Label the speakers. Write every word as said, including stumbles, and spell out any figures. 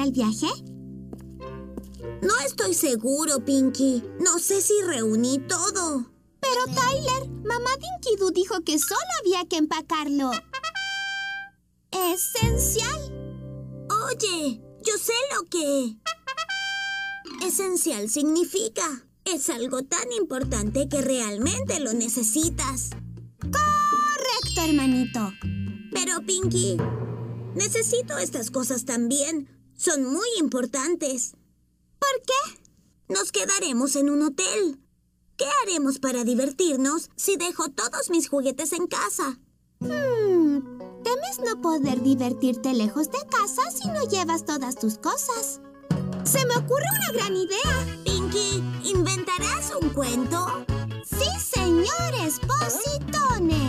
Speaker 1: para el viaje?
Speaker 2: No estoy seguro, Pinky. No sé si reuní todo.
Speaker 1: Pero, Tyler, mamá Dinky Doo dijo que solo había que empacarlo esencial.
Speaker 2: Oye, yo sé lo que esencial significa. Es algo tan importante que realmente lo necesitas.
Speaker 1: Correcto, hermanito.
Speaker 2: Pero, Pinky, necesito estas cosas también. Son muy importantes.
Speaker 1: ¿Por qué?
Speaker 2: Nos quedaremos en un hotel. ¿Qué haremos para divertirnos si dejo todos mis juguetes en casa?
Speaker 1: Hmm, ¿temes no poder divertirte lejos de casa si no llevas todas tus cosas? ¡Se me ocurre una gran idea!
Speaker 2: Pinky, ¿inventarás un cuento?
Speaker 1: ¡Sí, señores! ¡Positones!